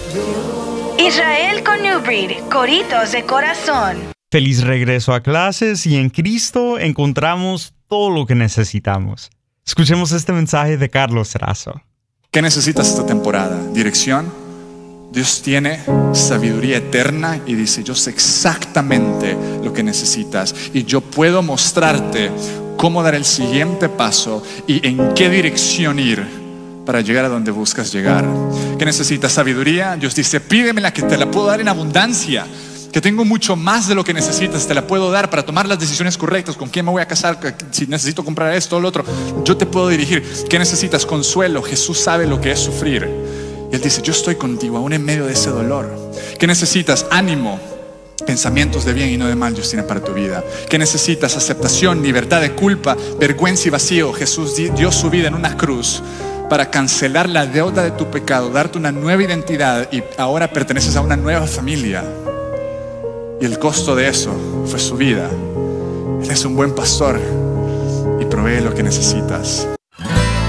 Israel con New Breed, coritos de corazón. Feliz regreso a clases y en Cristo encontramos todo lo que necesitamos. Escuchemos este mensaje de Carlos Serazo. ¿Qué necesitas esta temporada? ¿Dirección? Dios tiene sabiduría eterna y dice, yo sé exactamente lo que necesitas y yo puedo mostrarte cómo dar el siguiente paso y en qué dirección ir para llegar a donde buscas llegar. ¿Qué necesitas? Sabiduría. Dios dice, pídemela que te la puedo dar en abundancia, que tengo mucho más de lo que necesitas, te la puedo dar para tomar las decisiones correctas, con quién me voy a casar, si necesito comprar esto o lo otro, yo te puedo dirigir. ¿Qué necesitas? Consuelo. Jesús sabe lo que es sufrir y Él dice, yo estoy contigo aún en medio de ese dolor. ¿Qué necesitas? Ánimo. Pensamientos de bien y no de mal Dios tiene para tu vida. ¿Qué necesitas? Aceptación, libertad de culpa, vergüenza y vacío. Jesús dio su vida en una cruz para cancelar la deuda de tu pecado, darte una nueva identidad y ahora perteneces a una nueva familia. Y el costo de eso fue su vida. Él es un buen pastor y provee lo que necesitas.